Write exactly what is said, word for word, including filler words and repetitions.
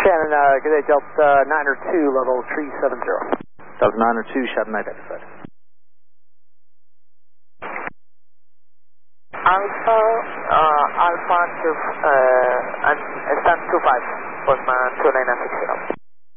Shannon, uh, good day, Delta niner two, level three seven zero. Delta niner two, Shannon identified. Alpha, uh, Alpha, two, uh, and stand two five, Postman two nine nine six zero.